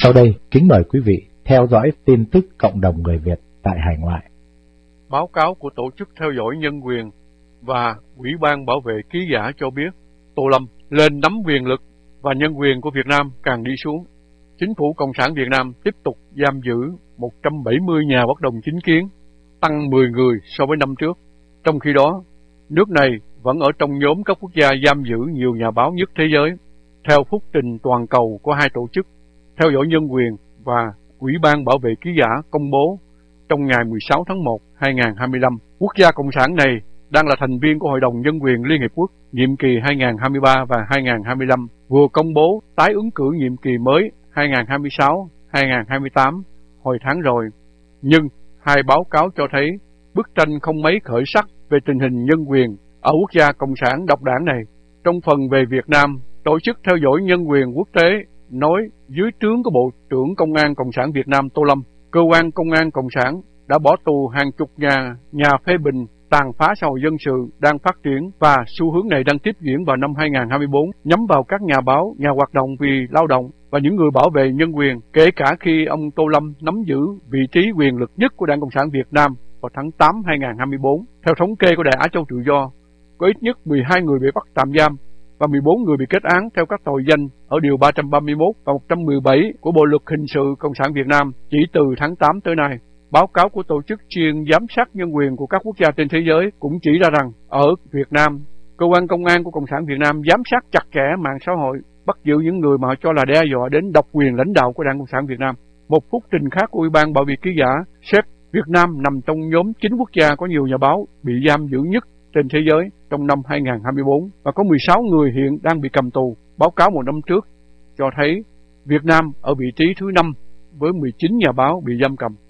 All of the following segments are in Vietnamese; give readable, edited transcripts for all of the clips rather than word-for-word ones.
Sau đây, kính mời quý vị theo dõi tin tức cộng đồng người Việt tại hải ngoại. Báo cáo của Tổ chức Theo dõi Nhân quyền và Ủy ban Bảo vệ Ký giả cho biết, Tô Lâm lên nắm quyền lực và nhân quyền của Việt Nam càng đi xuống. Chính phủ Cộng sản Việt Nam tiếp tục giam giữ 170 nhà bất đồng chính kiến, tăng 10 người so với năm trước. Trong khi đó, nước này vẫn ở trong nhóm các quốc gia giam giữ nhiều nhà báo nhất thế giới, theo phúc trình toàn cầu của hai tổ chức Theo dõi Nhân quyền và Ủy ban Bảo vệ Ký giả công bố trong ngày 16 tháng 1, 2025. Quốc gia Cộng sản này đang là thành viên của Hội đồng Nhân quyền Liên Hiệp Quốc nhiệm kỳ 2023 và 2025, vừa công bố tái ứng cử nhiệm kỳ mới 2026-2028 hồi tháng rồi. Nhưng hai báo cáo cho thấy bức tranh không mấy khởi sắc về tình hình nhân quyền ở quốc gia Cộng sản độc đảng này. Trong phần về Việt Nam, Tổ chức Theo dõi Nhân quyền Quốc tế nói dưới trướng của Bộ trưởng Công an Cộng sản Việt Nam Tô Lâm, cơ quan Công an Cộng sản đã bỏ tù hàng chục nhà phê bình tàn phá xã hội dân sự đang phát triển, và xu hướng này đang tiếp diễn vào năm 2024, nhắm vào các nhà báo, nhà hoạt động vì lao động và những người bảo vệ nhân quyền, kể cả khi ông Tô Lâm nắm giữ vị trí quyền lực nhất của Đảng Cộng sản Việt Nam vào tháng 8 2024. Theo thống kê của Đài Á Châu Tự Do, có ít nhất 12 người bị bắt tạm giam và 14 người bị kết án theo các tội danh ở Điều 331 và 117 của Bộ Luật Hình sự Cộng sản Việt Nam chỉ từ tháng 8 tới nay. Báo cáo của Tổ chức chuyên giám sát nhân quyền của các quốc gia trên thế giới cũng chỉ ra rằng ở Việt Nam, cơ quan công an của Cộng sản Việt Nam giám sát chặt chẽ mạng xã hội, bắt giữ những người mà họ cho là đe dọa đến độc quyền lãnh đạo của Đảng Cộng sản Việt Nam. Một phúc trình khác của Ủy ban Bảo vệ Ký giả xếp Việt Nam nằm trong nhóm 9 quốc gia có nhiều nhà báo bị giam giữ nhất trên thế giới trong năm 2024, và có 16 người hiện đang bị cầm tù. Báo cáo một năm trước cho thấy Việt Nam ở vị trí thứ 5 với 19 nhà báo bị giam cầm.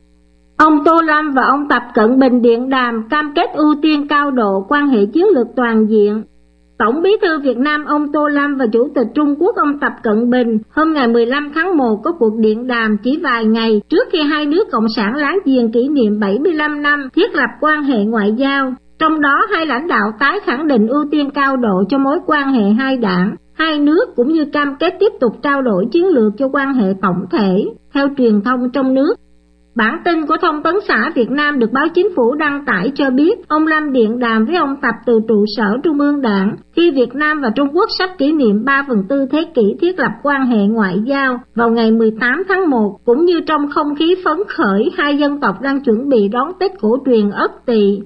Ông Tô Lâm và ông Tập Cận Bình điện đàm cam kết ưu tiên cao độ quan hệ chiến lược toàn diện. Tổng bí thư Việt Nam ông Tô Lâm và Chủ tịch Trung Quốc ông Tập Cận Bình hôm ngày 15 tháng 1 có cuộc điện đàm chỉ vài ngày trước khi hai nước cộng sản láng giềng kỷ niệm 75 năm thiết lập quan hệ ngoại giao. Trong đó, hai lãnh đạo tái khẳng định ưu tiên cao độ cho mối quan hệ hai đảng, hai nước, cũng như cam kết tiếp tục trao đổi chiến lược cho quan hệ tổng thể, theo truyền thông trong nước. Bản tin của Thông tấn xã Việt Nam được báo Chính phủ đăng tải cho biết ông Lâm điện đàm với ông Tập từ trụ sở Trung ương Đảng khi Việt Nam và Trung Quốc sắp kỷ niệm 3/4 thế kỷ thiết lập quan hệ ngoại giao vào ngày 18 tháng 1, cũng như trong không khí phấn khởi hai dân tộc đang chuẩn bị đón Tết cổ truyền Ất Tỵ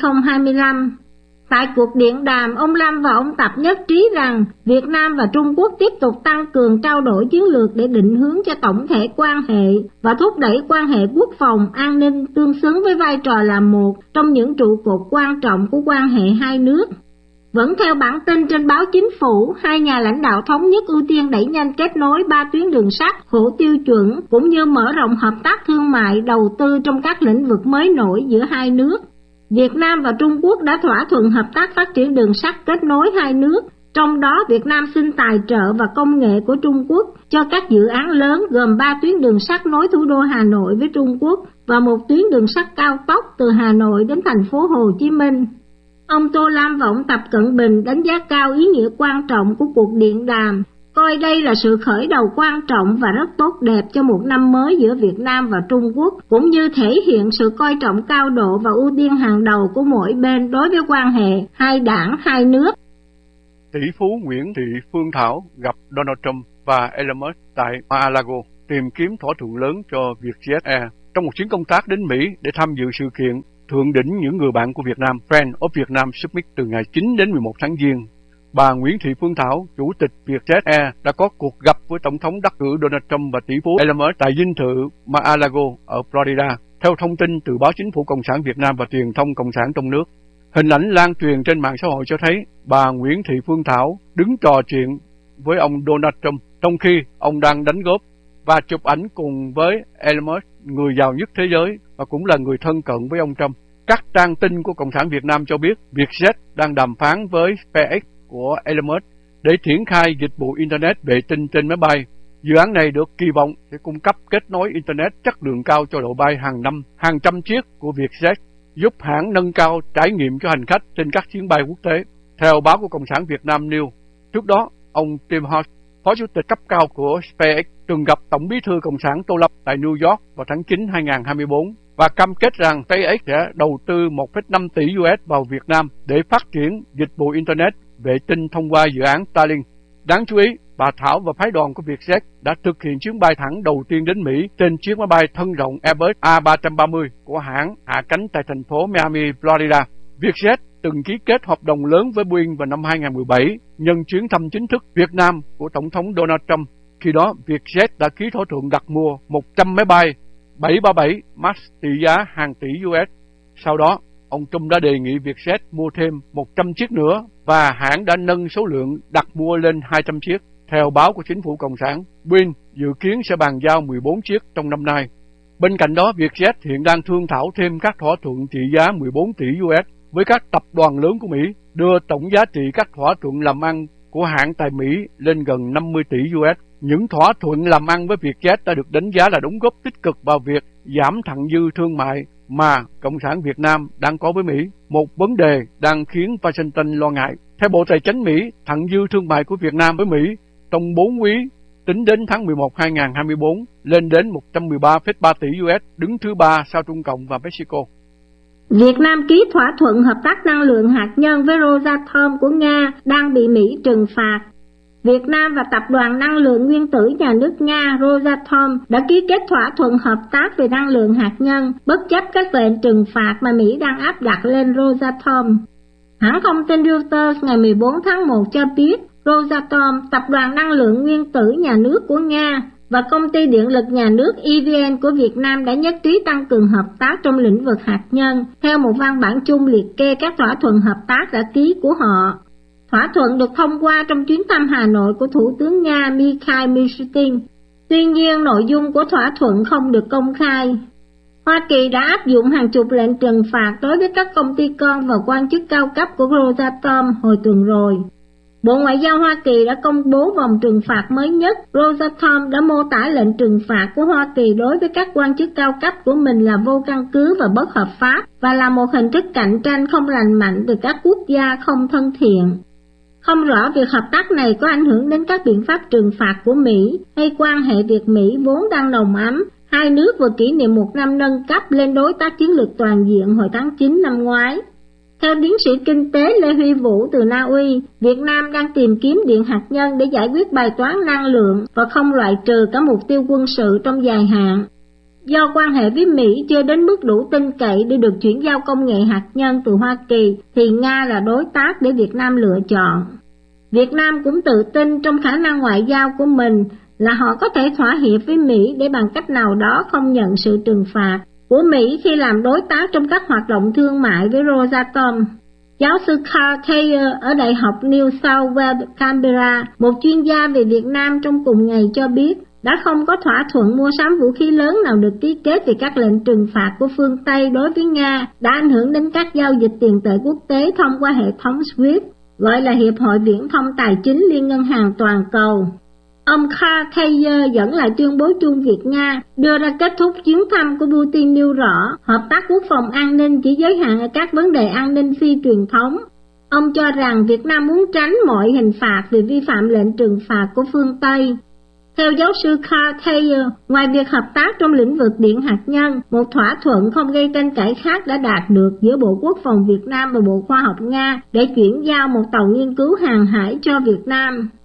2025. Tại cuộc điện đàm, ông Lâm và ông Tập nhất trí rằng Việt Nam và Trung Quốc tiếp tục tăng cường trao đổi chiến lược để định hướng cho tổng thể quan hệ và thúc đẩy quan hệ quốc phòng, an ninh tương xứng với vai trò là một trong những trụ cột quan trọng của quan hệ hai nước. Vẫn theo bản tin trên báo Chính phủ, hai nhà lãnh đạo thống nhất ưu tiên đẩy nhanh kết nối 3 tuyến đường sắt hộ tiêu chuẩn, cũng như mở rộng hợp tác thương mại, đầu tư trong các lĩnh vực mới nổi giữa hai nước. Việt Nam và Trung Quốc đã thỏa thuận hợp tác phát triển đường sắt kết nối hai nước, trong đó Việt Nam xin tài trợ và công nghệ của Trung Quốc cho các dự án lớn gồm 3 tuyến đường sắt nối thủ đô Hà Nội với Trung Quốc và một tuyến đường sắt cao tốc từ Hà Nội đến thành phố Hồ Chí Minh. Ông Tô Lâm và ông Tập Cận Bình đánh giá cao ý nghĩa quan trọng của cuộc điện đàm, coi đây là sự khởi đầu quan trọng và rất tốt đẹp cho một năm mới giữa Việt Nam và Trung Quốc, cũng như thể hiện sự coi trọng cao độ và ưu tiên hàng đầu của mỗi bên đối với quan hệ hai đảng, hai nước. Tỷ phú Nguyễn Thị Phương Thảo gặp Donald Trump và Elon Musk tại Mar-a-Lago tìm kiếm thỏa thuận lớn cho Vietjet Air trong một chuyến công tác đến Mỹ để tham dự sự kiện thượng đỉnh những người bạn của Việt Nam Friends of Vietnam Summit từ ngày 9 đến 11 tháng Giêng. Bà Nguyễn Thị Phương Thảo, Chủ tịch Vietjet Air, đã có cuộc gặp với Tổng thống đắc cử Donald Trump và tỷ phú Elon Musk tại dinh thự Mar-a-Lago ở Florida, theo thông tin từ báo Chính phủ Cộng sản Việt Nam và truyền thông Cộng sản trong nước. Hình ảnh lan truyền trên mạng xã hội cho thấy bà Nguyễn Thị Phương Thảo đứng trò chuyện với ông Donald Trump trong khi ông đang đánh golf, và chụp ảnh cùng với Elon Musk, người giàu nhất thế giới và cũng là người thân cận với ông Trump. Các trang tin của Cộng sản Việt Nam cho biết Vietjet đang đàm phán với SpaceX của Elon Musk để triển khai dịch vụ Internet vệ tinh trên máy bay. Dự án này được kỳ vọng sẽ cung cấp kết nối Internet chất lượng cao cho đội bay hàng năm, hàng trăm chiếc của Vietjet, giúp hãng nâng cao trải nghiệm cho hành khách trên các chuyến bay quốc tế. Theo báo của Cộng sản Việt Nam News, trước đó, ông Tim Hodge, Phó Chủ tịch cấp cao của SpaceX, từng gặp Tổng bí thư Cộng sản Tô Lâm tại New York vào tháng 9 2024 và cam kết rằng SpaceX sẽ đầu tư 1,5 tỷ USD vào Việt Nam để phát triển dịch vụ Internet vệ tinh thông qua dự án Starlink. Đáng chú ý, bà Thảo và phái đoàn của Vietjet đã thực hiện chuyến bay thẳng đầu tiên đến Mỹ trên chiếc máy bay thân rộng Airbus A330 của hãng hạ cánh tại thành phố Miami, Florida. Vietjet từng ký kết hợp đồng lớn với Boeing vào năm 2017 nhân chuyến thăm chính thức Việt Nam của Tổng thống Donald Trump. Khi đó, Vietjet đã ký thỏa thuận đặt mua 100 máy bay 737 MAX trị giá hàng tỷ USD. Sau đó, ông Trump đã đề nghị Vietjet mua thêm 100 chiếc nữa và hãng đã nâng số lượng đặt mua lên 200 chiếc. Theo báo của chính phủ Cộng sản, Boeing dự kiến sẽ bàn giao 14 chiếc trong năm nay. Bên cạnh đó, Vietjet hiện đang thương thảo thêm các thỏa thuận trị giá 14 tỷ USD với các tập đoàn lớn của Mỹ, đưa tổng giá trị các thỏa thuận làm ăn của hãng tại Mỹ lên gần 50 tỷ USD. Những thỏa thuận làm ăn với Vietjet đã được đánh giá là đóng góp tích cực vào việc giảm thặng dư thương mại mà Cộng sản Việt Nam đang có với Mỹ, một vấn đề đang khiến Washington lo ngại. Theo Bộ Tài chính Mỹ, thặng dư thương mại của Việt Nam với Mỹ trong 4 quý tính đến tháng 11 2024 lên đến 113,3 tỷ USD, đứng thứ 3 sau Trung Cộng và Mexico. Việt Nam ký thỏa thuận hợp tác năng lượng hạt nhân với Rosatom của Nga đang bị Mỹ trừng phạt. Việt Nam và Tập đoàn Năng lượng Nguyên tử nhà nước Nga Rosatom đã ký kết thỏa thuận hợp tác về năng lượng hạt nhân bất chấp các lệnh trừng phạt mà Mỹ đang áp đặt lên Rosatom. Hãng thông tin Reuters ngày 14 tháng 1 cho biết Rosatom, Tập đoàn Năng lượng Nguyên tử nhà nước của Nga và Công ty Điện lực Nhà nước EVN của Việt Nam đã nhất trí tăng cường hợp tác trong lĩnh vực hạt nhân theo một văn bản chung liệt kê các thỏa thuận hợp tác đã ký của họ. Thỏa thuận được thông qua trong chuyến thăm Hà Nội của Thủ tướng Nga Mikhail Mishustin. Tuy nhiên, nội dung của thỏa thuận không được công khai. Hoa Kỳ đã áp dụng hàng chục lệnh trừng phạt đối với các công ty con và quan chức cao cấp của Rosatom hồi tuần rồi. Bộ Ngoại giao Hoa Kỳ đã công bố vòng trừng phạt mới nhất. Rosatom đã mô tả lệnh trừng phạt của Hoa Kỳ đối với các quan chức cao cấp của mình là vô căn cứ và bất hợp pháp và là một hình thức cạnh tranh không lành mạnh từ các quốc gia không thân thiện. Không rõ việc hợp tác này có ảnh hưởng đến các biện pháp trừng phạt của Mỹ hay quan hệ Việt-Mỹ vốn đang nồng ấm. Hai nước vừa kỷ niệm một năm nâng cấp lên đối tác chiến lược toàn diện hồi tháng 9 năm ngoái. Theo tiến sĩ kinh tế Lê Huy Vũ từ Na Uy, Việt Nam đang tìm kiếm điện hạt nhân để giải quyết bài toán năng lượng và không loại trừ cả mục tiêu quân sự trong dài hạn. Do quan hệ với Mỹ chưa đến mức đủ tin cậy để được chuyển giao công nghệ hạt nhân từ Hoa Kỳ, thì Nga là đối tác để Việt Nam lựa chọn. Việt Nam cũng tự tin trong khả năng ngoại giao của mình là họ có thể thỏa hiệp với Mỹ để bằng cách nào đó không nhận sự trừng phạt của Mỹ khi làm đối tác trong các hoạt động thương mại với Rosatom. Giáo sư Carl Thayer ở Đại học New South Wales, Canberra, một chuyên gia về Việt Nam trong cùng ngày cho biết, đã không có thỏa thuận mua sắm vũ khí lớn nào được ký kết về các lệnh trừng phạt của phương Tây đối với Nga đã ảnh hưởng đến các giao dịch tiền tệ quốc tế thông qua hệ thống SWIFT, gọi là Hiệp hội Viễn thông Tài chính Liên ngân hàng toàn cầu. Ông Carl Thayer dẫn lại tuyên bố chung Việt-Nga đưa ra kết thúc chuyến thăm của Putin nêu rõ hợp tác quốc phòng an ninh chỉ giới hạn ở các vấn đề an ninh phi truyền thống. Ông cho rằng Việt Nam muốn tránh mọi hình phạt vì vi phạm lệnh trừng phạt của phương Tây. Theo giáo sư Carl Thayer, ngoài việc hợp tác trong lĩnh vực điện hạt nhân, một thỏa thuận không gây tranh cãi khác đã đạt được giữa Bộ Quốc phòng Việt Nam và Bộ Khoa học Nga để chuyển giao một tàu nghiên cứu hàng hải cho Việt Nam.